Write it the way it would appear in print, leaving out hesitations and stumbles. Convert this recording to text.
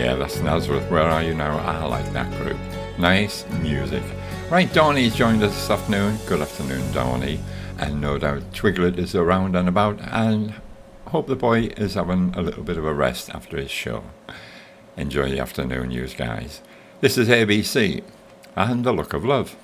Yeah, that's Nazareth. Where Are You Now? I like that group. Nice music. Right, Donny's joined us this afternoon. Good afternoon, Donny. And no doubt Twiglet is around and about, and hope the boy is having a little bit of a rest after his show. Enjoy the afternoon news, guys. This is ABC and The Look of Love.